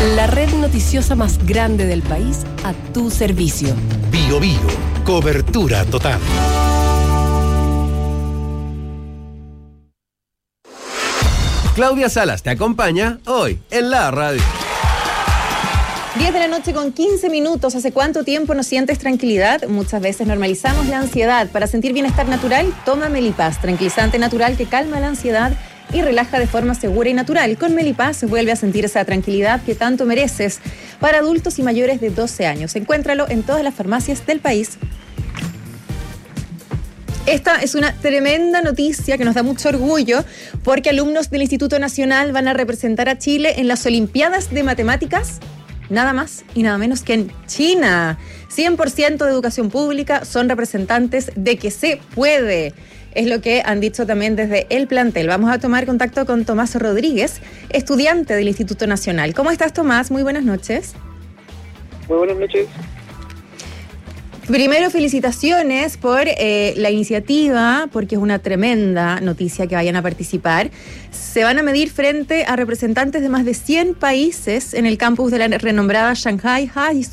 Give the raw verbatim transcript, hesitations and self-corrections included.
La red noticiosa más grande del país a tu servicio. Bio Bio, cobertura total. Claudia Salas te acompaña hoy en la radio. diez de la noche con quince minutos. ¿Hace cuánto tiempo no sientes tranquilidad? Muchas veces normalizamos la ansiedad. Para sentir bienestar natural, toma Melipaz, tranquilizante natural que calma la ansiedad y relaja de forma segura y natural. Con Melipaz vuelve a sentir esa tranquilidad que tanto mereces. Para adultos y mayores de doce años. Encuéntralo en todas las farmacias del país. Esta es una tremenda noticia que nos da mucho orgullo porque alumnos del Instituto Nacional van a representar a Chile en las Olimpiadas de Matemáticas, nada más y nada menos que en China. cien por ciento de educación pública, son representantes de que se puede. Es lo que han dicho también desde el plantel. Vamos a tomar contacto con Tomás Rodríguez, estudiante del Instituto Nacional. ¿Cómo estás, Tomás? Muy buenas noches. Muy buenas noches. Primero, felicitaciones por eh, la iniciativa, porque es una tremenda noticia que vayan a participar. Se van a medir frente a representantes de más de cien países en el campus de la renombrada Shanghai High